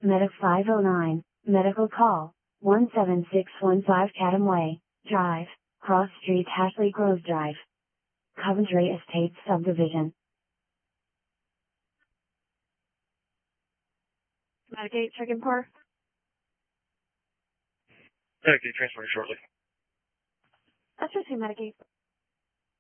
Medic 509, medical call, 17615 Chatham Way, Drive, Cross Street, Ashley Grove Drive, Coventry Estates Subdivision. Medicaid check-in par. Okay, transferring shortly. That's just Medicaid.